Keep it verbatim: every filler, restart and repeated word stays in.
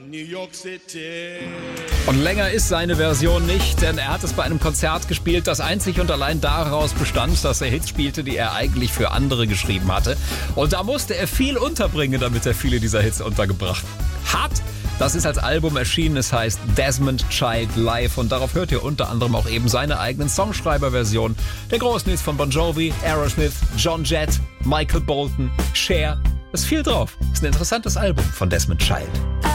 New York City. Und länger ist seine Version nicht, denn er hat es bei einem Konzert gespielt, das einzig und allein daraus bestand, dass er Hits spielte, die er eigentlich für andere geschrieben hatte. Und da musste er viel unterbringen, damit er viele dieser Hits untergebracht hat. Das ist als Album erschienen, es heißt Desmond Child Live und darauf hört ihr unter anderem auch eben seine eigenen Songschreiber-Versionen der großen Hits von Bon Jovi, Aerosmith, John Jett, Michael Bolton, Cher. Da ist viel drauf. Das ist ein interessantes Album von Desmond Child.